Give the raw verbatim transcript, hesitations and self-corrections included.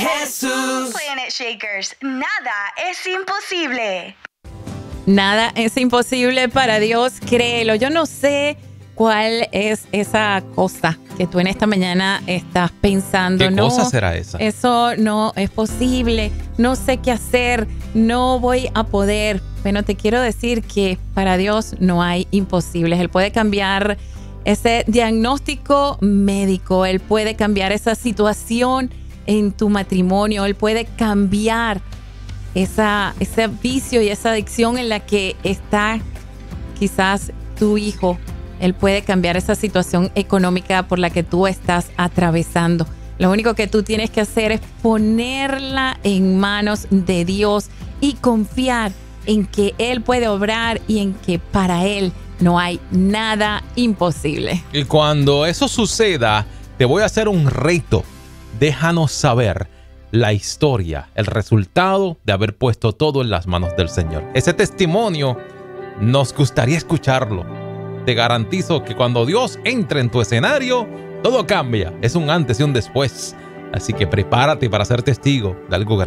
Jesús. Planet Shakers, nada es imposible. Nada es imposible para Dios, créelo. Yo no sé cuál es esa cosa que tú en esta mañana estás pensando. ¿Qué no, cosa será esa? Eso no es posible. No sé qué hacer. No voy a poder. Bueno, te quiero decir que para Dios no hay imposibles. Él puede cambiar ese diagnóstico médico. Él puede cambiar esa situación en tu matrimonio. Él puede cambiar esa, ese vicio y esa adicción en la que está quizás tu hijo. Él puede cambiar esa situación económica por la que tú estás atravesando. Lo único que tú tienes que hacer es ponerla en manos de Dios y confiar en que Él puede obrar y en que para Él no hay nada imposible. Y cuando eso suceda, te voy a hacer un reto. Déjanos saber la historia, el resultado de haber puesto todo en las manos del Señor. Ese testimonio nos gustaría escucharlo. Te garantizo que cuando Dios entre en tu escenario, todo cambia. Es un antes y un después. Así que prepárate para ser testigo de algo grande.